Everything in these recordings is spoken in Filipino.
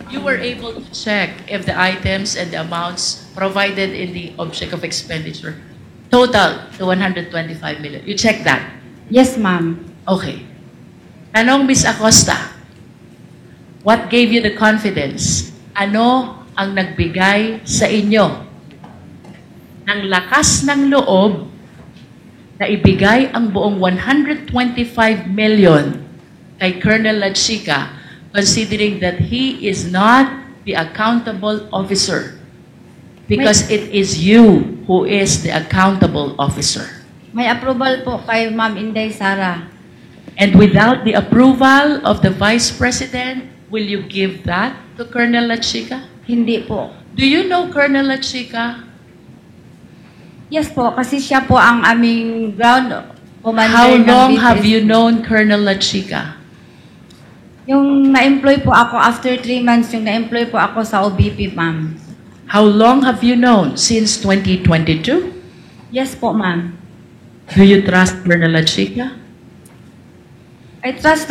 You were able to check if the items and the amounts provided in the object of expenditure total to 125 million. You check that? Yes, ma'am. Okay. Tanong, Miss Acosta, what gave you the confidence? Ano ang nagbigay sa inyo ng lakas ng loob na ibigay ang buong 125 million kay Colonel Lachica, considering that he is not the accountable officer? Because it is you who is the accountable officer. May approval po kay Ma'am Inday Sara. And without the approval of the Vice President, will you give that to Colonel Lachica? Hindi po. Do you know Colonel Lachica? Yes po, kasi siya po ang aming ground commander How ng long BPS. have you known Colonel Lachica? Yung na-employ po ako after 3 months, yung na-employ po ako sa OBP, ma'am. How long have you known? Since 2022? Yes po, ma'am. Do you trust Colonel Lachica? I trust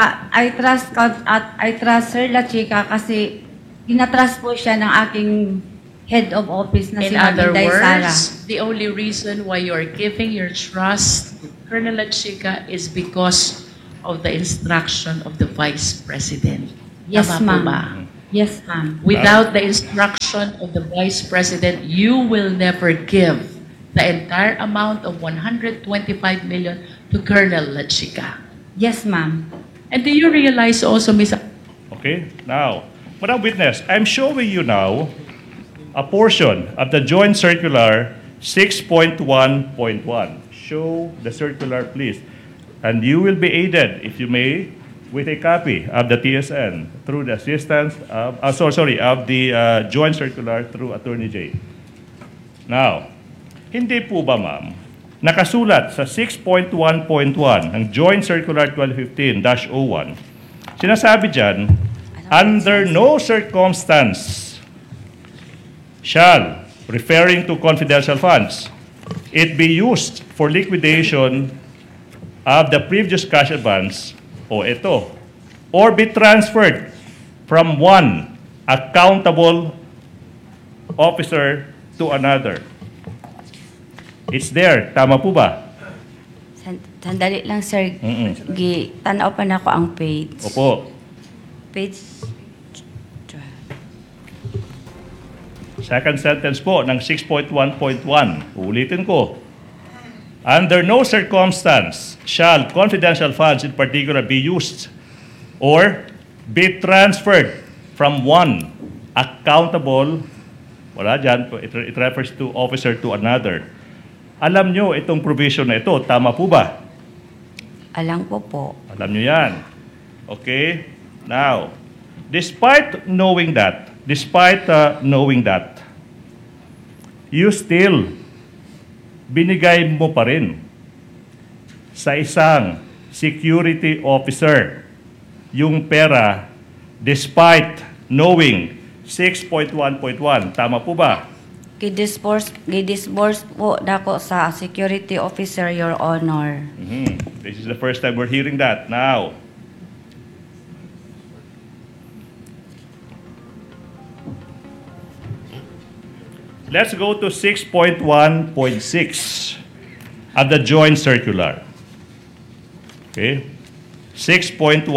Sir Lachica kasi ginatrust po siya ng aking head of office na si In Ma'am other Inday Sara. words, the only reason why you're giving your trust to Colonel Lachica is because of the instruction of the Vice President. Yes, Tama po ma'am. ba? Yes, ma'am. Without the instruction of the Vice President, you will never give the entire amount of 125 million to Colonel Lachica. Yes, ma'am. And do you realize also, Ms. Okay, now, Madam Witness, I'm showing you now a portion of the Joint Circular 6.1.1. Show the circular, please. And you will be aided, if you may, with a copy of the TSN through the assistance of, of the Joint Circular through Attorney J. Now, hindi po ba, ma'am, nakasulat sa 6.1.1 ng Joint Circular 1215-01, sinasabi dyan, under no circumstance shall, referring to confidential funds, it be used for liquidation of the previous cash advance, o ito, or be transferred from one accountable officer to another. It's there. Tama po ba? Sandali lang, sir. Tanaw pa na ako ang page. Opo. Page... Second sentence po ng 6.1.1. Ulitin ko. Under no circumstance shall confidential funds in particular be used or be transferred from one accountable, wala dyan, it refers to officer to another. Alam nyo itong provision na ito, tama po ba? Alam ko po. Alam nyo yan. Okay? Now, despite knowing that, you still binigay mo pa rin sa isang security officer yung pera despite knowing 6.1.1. Tama po ba? Gidisburse po dako sa security officer, Your Honor. This is the first time we're hearing that. Now, let's go to 6.1.6 of the Joint Circular. Okay? 6.1.6.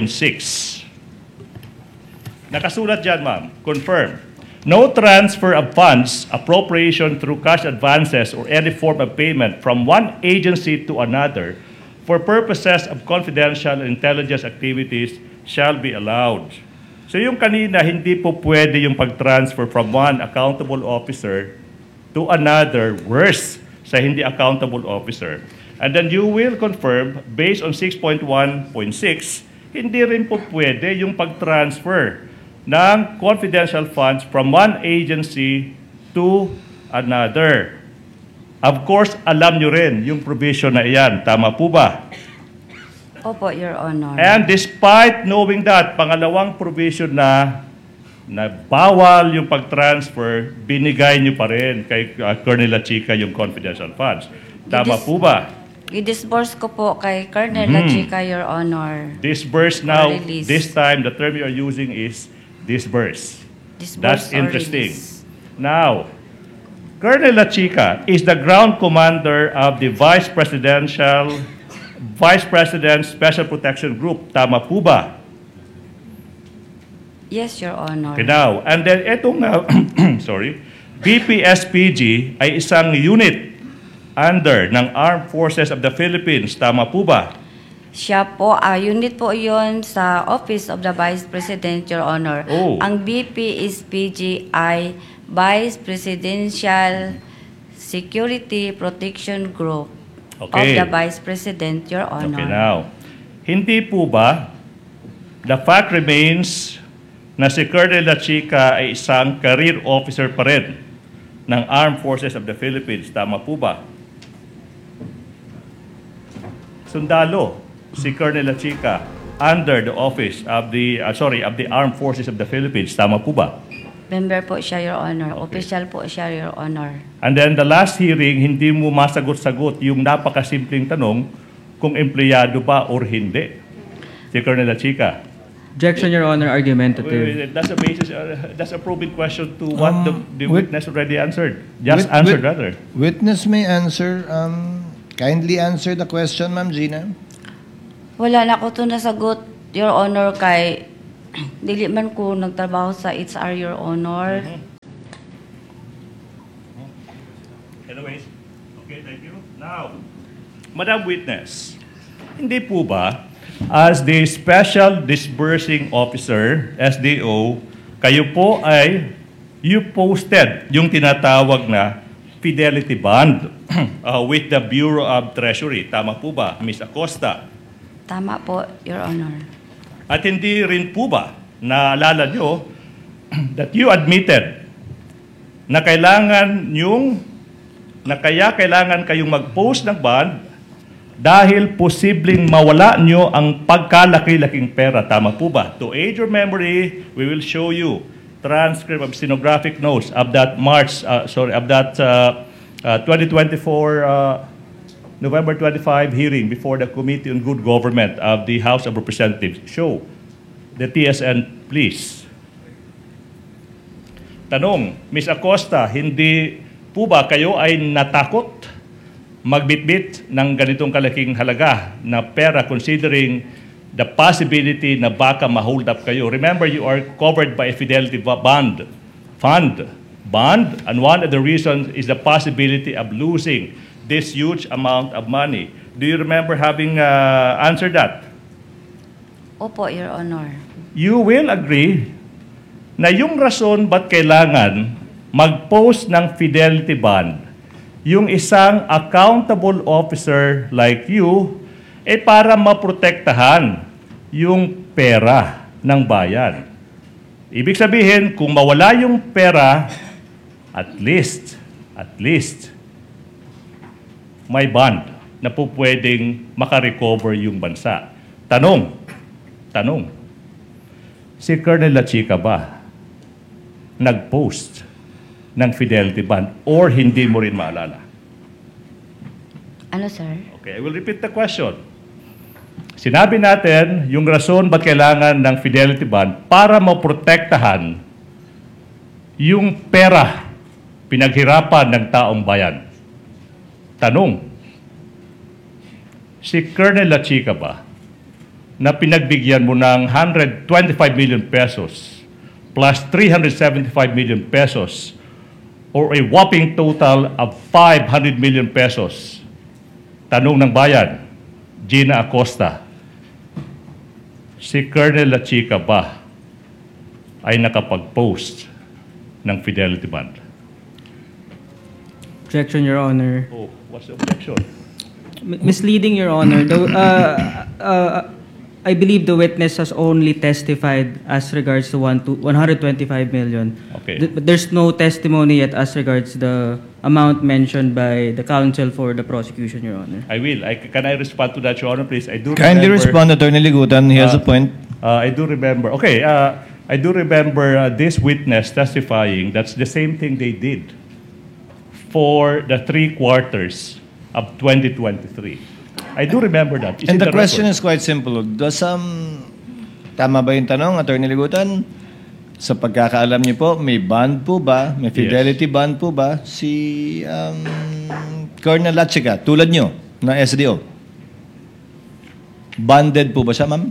Nakasulat dyan, ma'am. Confirm. No transfer of funds, appropriation through cash advances, or any form of payment from one agency to another for purposes of confidential intelligence activities shall be allowed. So yung kanina, hindi po pwede yung pag-transfer from one accountable officer to another, worse, sa hindi accountable officer. And then you will confirm, based on 6.1.6, hindi rin po pwede yung pag-transfer ng confidential funds from one agency to another. Of course, alam nyo rin yung provision na iyan. Tama po ba? Opo, Your Honor. And despite knowing that, pangalawang provision na bawal yung pag-transfer, binigay nyo pa rin kay Colonel Lachica yung confidential funds. Tama po ba? Gidisburse ko po kay Colonel Lachica, Your Honor. Disbursed now, Release. this time, the term you are using is disbursed. Disbursed That's or interesting. released. Now, Colonel La Chica is the ground commander of the Vice President Special Protection Group. Tama po ba? Yes, Your Honor. Okay, now, and then itong, sorry, BPSPG ay isang unit under ng Armed Forces of the Philippines. Tama po ba? Siya po, unit po yon sa Office of the Vice President, Your Honor. Oh. Ang BP is PGI, Vice Presidential Security Protection Group of Okay. the Vice President, Your Honor. Okay, now, hindi po ba, the fact remains na si Colonel La Chica ay isang career officer pa rin ng Armed Forces of the Philippines. Tama po ba? Sundalo, si Colonel La Chica under the office of the, of the Armed Forces of the Philippines. Tama po ba? Member po siya, Your Honor. Official po siya, Your Honor. And then the last hearing, hindi mo masagot-sagot yung napakasimpleng tanong kung empleyado ba or hindi. Si Colonel La Chica. Objection, Your Honor, argumentative. Wait, that's a basis, that's a proving question to what the wit- witness already answered. Just answered rather. Witness may answer. Kindly answer the question, Ma'am Gina. Wala na ko to nasagot, Your Honor, kay dili man ko nagtrabaho sa HR, Your Honor. Anyways, okay, thank you. Now, Madam Witness, hindi po ba, as the Special Disbursing Officer, SDO, kayo po ay, you posted yung tinatawag na fidelity bond with the Bureau of Treasury. Tama po ba, Ms. Acosta? Tama po, Your Honor. At hindi rin po ba naalala nyo that you admitted na kailangan kayong mag-post ng bond dahil posibleng mawala nyo ang pagkalaki-laking pera. Tama po ba? To aid your memory, we will show you transcript of stenographic notes of that 2024 November 25 hearing before the Committee on Good Government of the House of Representatives. Show the TSN, please. Tanong, Ms. Acosta, hindi po ba kayo ay natakot magbitbit ng ganitong kalaking halaga na pera considering the possibility na baka ma-hold up kayo? Remember, you are covered by a fidelity bond, and one of the reasons is the possibility of losing this huge amount of money. Do you remember having answered that? Opo, Your Honor. You will agree na yung rason ba't kailangan mag-post ng fidelity bond, yung isang accountable officer like you, para maprotektahan yung pera ng bayan. Ibig sabihin, kung mawala yung pera, at least, may bond na po pwedeng makarecover yung bansa. Tanong, si Colonel La Chica ba nag-post ng fidelity bond or hindi mo rin maalala? Ano, sir? Okay, I will repeat the question. Sinabi natin yung rason ba't kailangan ng fidelity bond para maprotektahan yung pera pinaghirapan ng taong bayan. Tanong, si Colonel La Chica ba na pinagbigyan mo ng 125 million pesos plus 375 million pesos or a whopping total of 500 million pesos? Tanong ng bayan, Gina Acosta, si Colonel La Chica ba ay nakapag-post ng fidelity bond? Objection, Your Honor. Oh, what's the objection? Misleading, Your Honor. I believe the witness has only testified as regards to 125 million. Okay. But there's no testimony yet as regards the amount mentioned by the counsel for the prosecution, Your Honor. I will. Can I respond to that, Your Honor, please? I do Kindly remember, respond, Attorney Ligutan. He has a point. I do remember. Okay. I do remember this witness testifying. That's the same thing they did for the 3 quarters of 2023. I do remember that. It's And in the question record. is quite simple. Tama ba yung tanong, Attorney Ligutan? Sa pagkakaalam niyo po, may bond po ba? May fidelity bond po ba? Si Colonel Lachica, tulad niyo, na SDO. Bonded po ba siya, ma'am?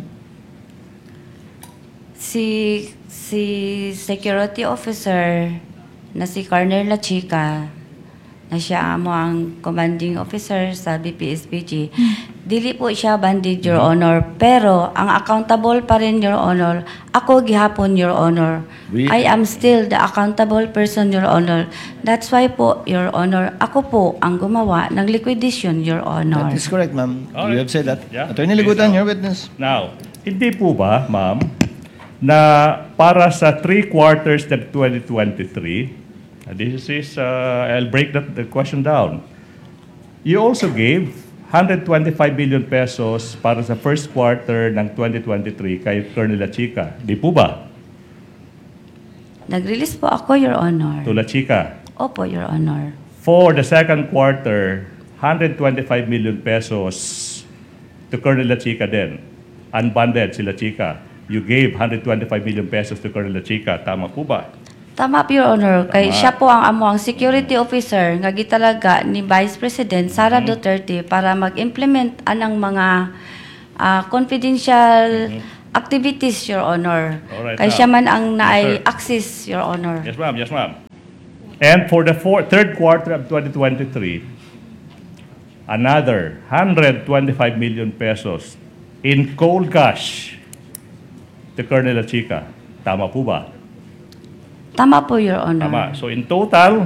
Si security officer na si Colonel Lachica, na siya amo ang commanding officer sa BPSPG, dili po siya banded, Your Honor. Pero ang accountable pa rin, Your Honor, ako gihapon, Your Honor. I am still the accountable person, Your Honor. That's why po, Your Honor, ako po ang gumawa ng liquidation, Your Honor. That is correct, ma'am. Alright. You have said that. Yeah. Attorney Ligutan, Please, your witness. Now, hindi po ba, ma'am, na para sa 3 quarters ng 2023, this is, I'll break the question down. You also gave 125 billion pesos para sa first quarter ng 2023 kay Colonel Lachica. Di po ba? Nag-release po ako, Your Honor. To Lachica. Opo, Your Honor. For the second quarter, 125 million pesos to Colonel Lachica din. Unbundled si Lachica. You gave 125 million pesos to Colonel Lachica. Tama po ba? Tama po, Your Honor. Kay Tama. siya po ang amo ang security officer nga gitalaga ni Vice President Sara Duterte para mag-implement anang mga confidential activities, Your Honor. Alright, Kay now. siya man ang naay sir. access, Your Honor. Yes, ma'am. Yes, ma'am. And for the third quarter of 2023, another 125 million pesos in cold cash to Colonel Lachica. Tama po ba? Tama po, Your Honor. Tama. So in total,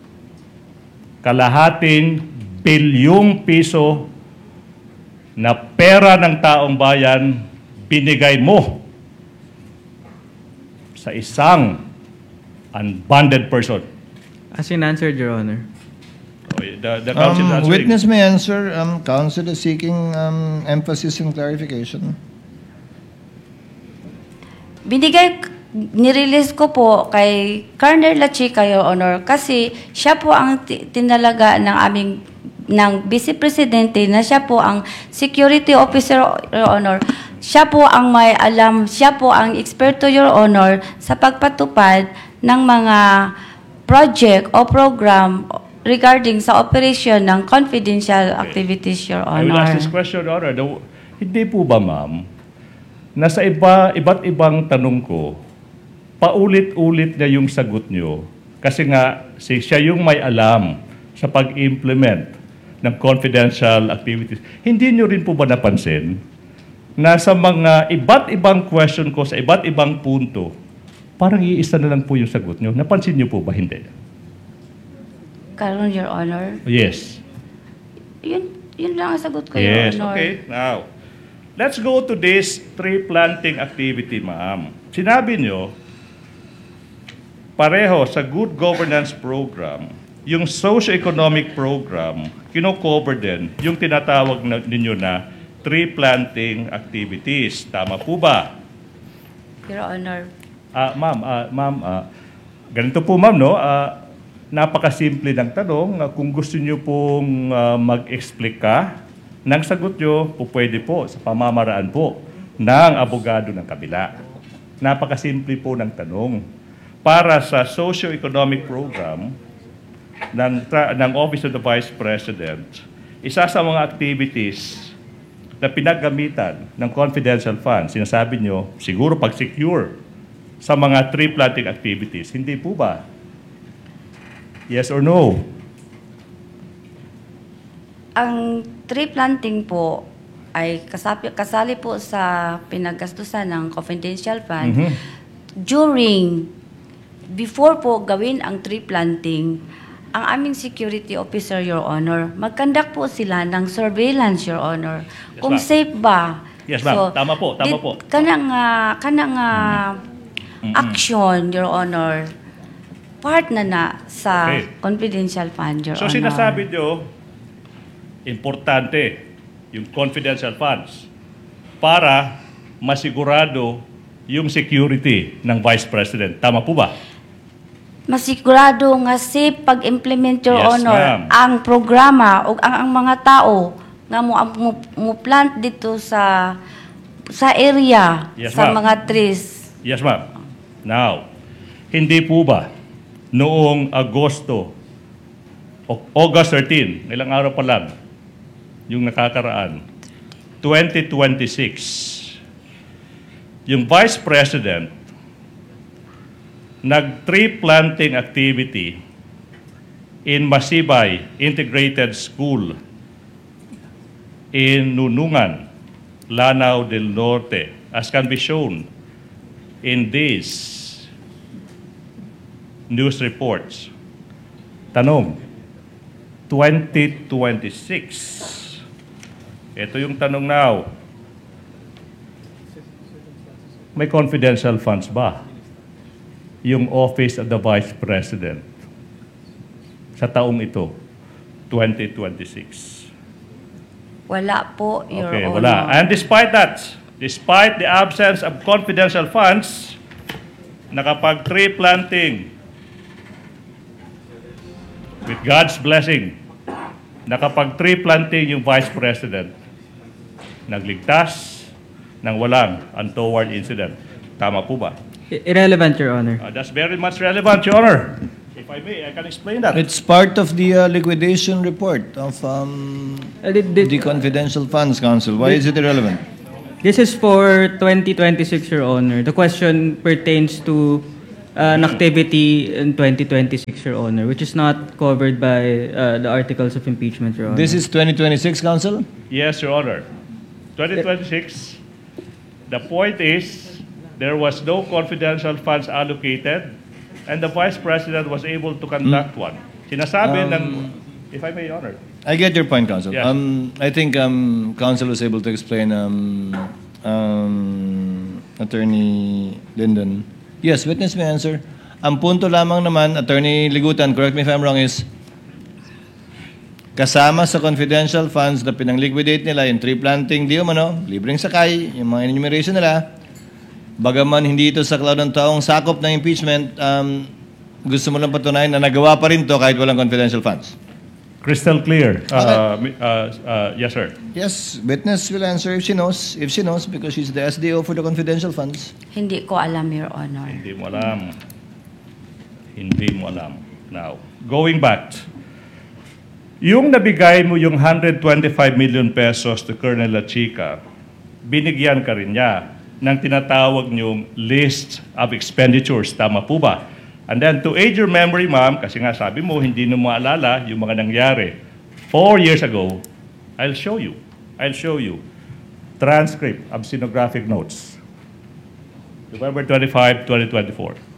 kalahating bilyong piso na pera ng taong bayan binigay mo sa isang unbonded person. As in answered, Your Honor. The counsel is answering. Witness may answer. Counsel is seeking emphasis and clarification. Nirelease ko po kay Colonel Lachica, Your Honor, kasi siya po ang tinalaga ng Vice Presidente na siya po ang security officer, Your Honor. Siya po ang may alam, siya po ang eksperto, Your Honor, sa pagpatupad ng mga project o program regarding sa operation ng confidential activities, Your I will Honor. ask this question, Your Honor. Hindi po ba, ma'am, na sa iba't ibang tanong ko, paulit-ulit na yung sagot nyo kasi nga siya yung may alam sa pag-implement ng confidential activities. Hindi nyo rin po ba napansin na sa mga iba't ibang question ko sa iba't ibang punto, parang iisa na lang po yung sagot nyo? Napansin nyo po ba? Hindi. Karon, Your Honor. Yes. Yun lang ang sagot ko, Yes, Your Honor. okay. Now, let's go to this tree planting activity, ma'am. Sinabi nyo, pareho sa good governance program, yung socio-economic program, kino-cover din yung tinatawag ninyo na tree planting activities. Tama po ba? Your Honor. Ma'am, ganito po ma'am, no? Napakasimple ng tanong. Kung gusto nyo pong mag-explica ng sagot nyo, po pwede po sa pamamaraan po ng abogado ng kabila. Napakasimple po ng tanong. Para sa socio-economic program ng Office of the Vice President, isa sa mga activities na pinaggamitan ng confidential funds, sinasabi nyo, siguro pag-secure sa mga tree planting activities. Hindi po ba? Yes or no? Ang tree planting po ay kasali po sa pinaggastusan ng confidential fund. Before po gawin ang tree planting, ang aming security officer, Your Honor, mag-conduct po sila ng surveillance, Your Honor. Yes, Kung ma'am. safe ba. Yes, ma'am. Tama po, tama po. Kanang action, Your Honor, part na sa Okay. confidential fund, Your So Honor. sinasabi nyo, importante yung confidential funds para masigurado yung security ng Vice President. Tama po ba? Masigurado nga safe pag-implement, Your Yes, Honor, ma'am. ang programa o ang mga tao nga mo plant dito sa area Yes, sa ma'am. mga trees. Yes, ma'am. Now, Hindi po ba noong August 13, ilang araw pa lang, yung nakakaraan, 2026, yung Vice President nag-tree planting activity in Masibay Integrated School in Nunungan, Lanao del Norte, as can be shown in these news reports. Tanong, 2026. Ito yung tanong now. May confidential funds ba yung Office of the Vice President sa taong ito, 2026? Wala po, Your Okay, Honor. wala. And despite that, despite the absence of confidential funds, nakapag-tree planting with God's blessing, nakapag-tree planting yung Vice President, nagligtas ng walang untoward incident. Tama po ba? Irrelevant, Your Honor. That's very much relevant, Your Honor. If I may, I can explain that. It's part of the liquidation report of the confidential funds, Counsel. Why is it irrelevant? This is for 2026, Your Honor. The question pertains to an activity in 2026, Your Honor, which is not covered by the articles of impeachment, Your Honor. This is 2026, Counsel? Yes, Your Honor. 2026, the point is, there was no confidential funds allocated and the Vice President was able to conduct one. Sinasabi ng, if I may, Your Honor. I get your point, Counsel. Yes. I think Counsel was able to explain Attorney Linden. Yes, witness may answer. Ang punto lamang naman, Attorney Ligutan, correct me if I'm wrong, is kasama sa confidential funds na pinang-liquidate nila, yung tree planting, di umano, libreng sakay, yung mga enumeration nila, bagaman hindi ito sa cloud ng taong sakop ng impeachment, gusto mo lang patunayan na nagawa pa rin to kahit walang confidential funds. Crystal clear. Yes, sir. Yes, witness will answer if she knows. If she knows, because she's the SDO for the confidential funds. Hindi ko alam, Your Honor. Hindi mo alam. Hindi mo alam. Now, going back, yung nabigay mo yung 125 million pesos to Colonel La Chica, binigyan ka rin niya ng tinatawag niyong list of expenditures. Tama po ba? And then to aid your memory, ma'am, kasi nga sabi mo, hindi mo maalala yung mga nangyari. 4 years ago, I'll show you. Transcript of stenographic notes. November 25, 2024.